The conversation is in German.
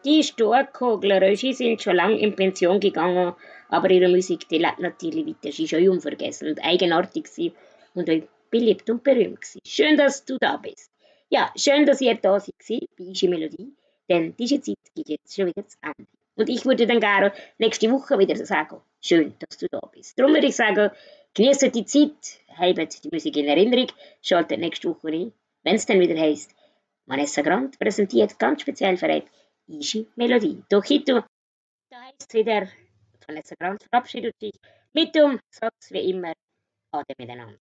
Die Storkogler-Röschi sind schon lang in Pension gegangen, aber ihre Musik, die lebt natürlich weiter. Sie ist schon unvergessen und eigenartig gewesen und auch beliebt und berühmt gewesen. Schön, dass du da bist. Ja, schön, dass ihr da seid bei Ische Melodie, denn diese Zeit geht jetzt schon wieder zu Ende. Und ich würde dann gerne nächste Woche wieder sagen, schön, dass du da bist. Darum würde ich sagen, genießt die Zeit, habt die Musik in Erinnerung, schaltet nächste Woche ein, wenn es dann wieder heisst, Vanessa Grant präsentiert ganz speziell für euch Easy Melodie. Doch heute, da heisst es wieder, Vanessa Grant verabschiedet sich mit dem Satz wie immer, Ade miteinander.